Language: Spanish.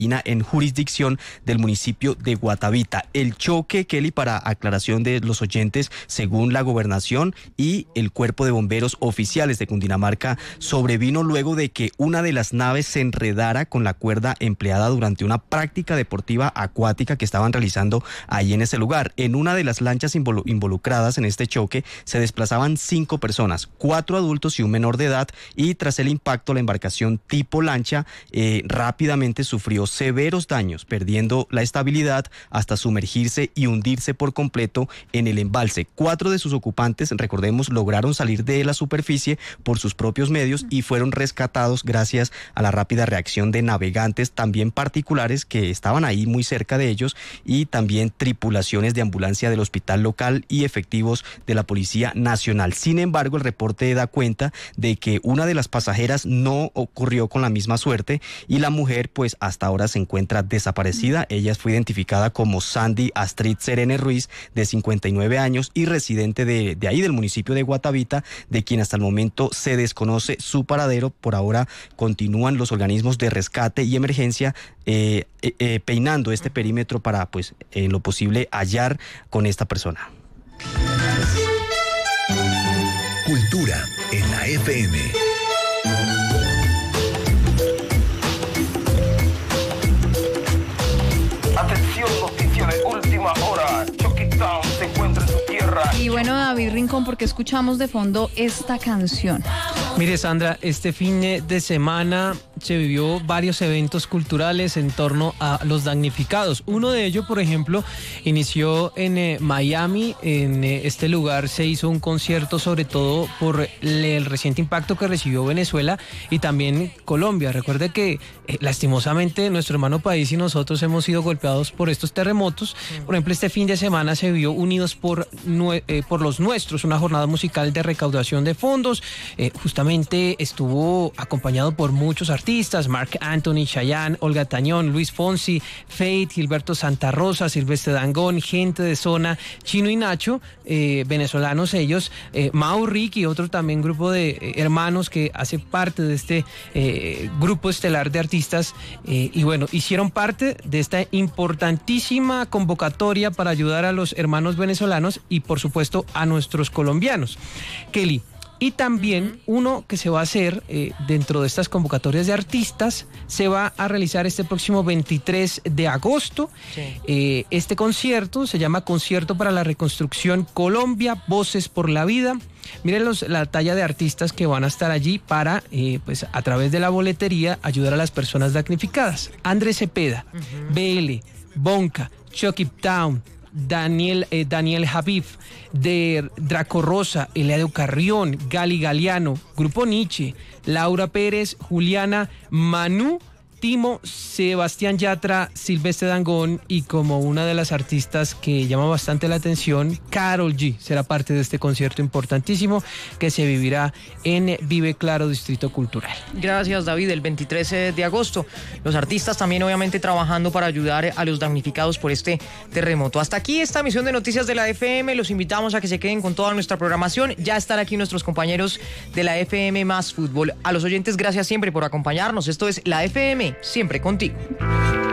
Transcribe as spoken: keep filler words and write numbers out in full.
en jurisdicción del municipio de Guatavita. El choque, Kelly, para aclaración de los oyentes, según la gobernación y el cuerpo de bomberos oficiales de Cundinamarca, sobrevino luego de que una de las naves se enredara con la cuerda empleada durante una práctica deportiva acuática que estaban realizando ahí en ese lugar. En una de las lanchas involu- involucradas en este choque se desplazaban cinco personas, cuatro adultos y un menor de edad, y tras el impacto la embarcación tipo lancha eh, rápidamente sufrió severos daños, perdiendo la estabilidad hasta sumergirse y hundirse por completo en el embalse. Cuatro de sus ocupantes, recordemos, lograron salir de la superficie por sus propios medios y fueron rescatados gracias a la rápida reacción de navegantes también particulares que estaban ahí muy cerca de ellos, y también tripulaciones de ambulancia del hospital local y efectivos de la Policía Nacional. Sin embargo, el reporte da cuenta de que una de las pasajeras no ocurrió con la misma suerte y la mujer pues hasta ahora se encuentra desaparecida. Ella fue identificada como Sandy Astrid Serene Ruiz, de cincuenta y nueve años y residente de, de ahí del municipio de Guatavita, de quien hasta el momento se desconoce su paradero. Por ahora continúan los organismos de rescate y emergencia eh, eh, eh, peinando este perímetro para pues en lo posible hallar con esta persona. Cultura en la F M. Atención, noticia de última hora. Chucky Town se encuentra en su tierra. Y bueno, David Rincón, ¿por qué escuchamos de fondo esta canción? Mire, Sandra, este fin de semana se vivió varios eventos culturales en torno a los damnificados. Uno de ellos, por ejemplo, inició en eh, Miami. En eh, este lugar se hizo un concierto sobre todo por el reciente impacto que recibió Venezuela y también Colombia. Recuerde que eh, lastimosamente nuestro hermano país y nosotros hemos sido golpeados por estos terremotos. Por ejemplo, este fin de semana se vio Unidos por, eh, por los Nuestros, una jornada musical de recaudación de fondos. Eh, justamente estuvo acompañado por muchos artistas. Marc Anthony, Chayanne, Olga Tañón, Luis Fonsi, Fate, Gilberto Santa Rosa, Silvestre Dangond, Gente de Zona, Chino y Nacho, eh, venezolanos ellos, eh, Mau Ricky, otro también grupo de eh, hermanos que hace parte de este eh, grupo estelar de artistas, eh, y bueno, hicieron parte de esta importantísima convocatoria para ayudar a los hermanos venezolanos y por supuesto a nuestros colombianos. Kelly, y también uno que se va a hacer eh, dentro de estas convocatorias de artistas, se va a realizar este próximo veintitrés de agosto. Sí. Eh, este concierto se llama Concierto para la Reconstrucción Colombia, Voces por la Vida. Miren los, la talla de artistas que van a estar allí para, eh, pues a través de la boletería, ayudar a las personas damnificadas. Andrés Cepeda, uh-huh. B L, Bonca, Chucky Town, Daniel, eh, Daniel Javif, de Draco Rosa, Eladio Carrión, Gali Galeano, Grupo Nietzsche, Laura Pérez, Juliana, Manu, Timo, Sebastián Yatra, Silvestre Dangond y como una de las artistas que llama bastante la atención, Karol G será parte de este concierto importantísimo que se vivirá en Vive Claro Distrito Cultural. Gracias, David. El veintitrés de agosto, los artistas también obviamente trabajando para ayudar a los damnificados por este terremoto. Hasta aquí esta emisión de Noticias de la F M. Los invitamos a que se queden con toda nuestra programación. Ya están aquí nuestros compañeros de la F M más Fútbol. A los oyentes, gracias siempre por acompañarnos. Esto es la F M. Siempre contigo.